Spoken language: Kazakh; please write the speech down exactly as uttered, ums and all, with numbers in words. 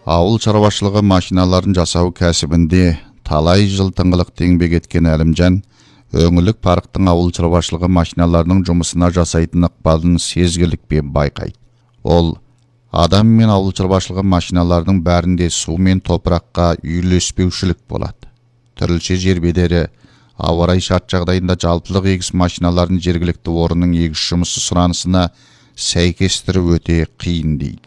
Ауыл шаруашылығы машиналарын жасау кәсібінде талай жыл тыңғылық еңбек еткен Әлімжан, өңілік парықтың ауыл шаруашылығы машиналарының жұмысына жасайтын ықпалын сезгілікпен байқайды. Ол адам мен ауыл шаруашылығы машиналарының бәрінде су мен топыраққа үйлеспеушілік болады. Түрліше жер бедері, ауа райы шарт жағдайында жалпылық егіс машиналарын жергілікті орынның егіс жұмысы сұранысына сәйкестіріп өте қиын дейді.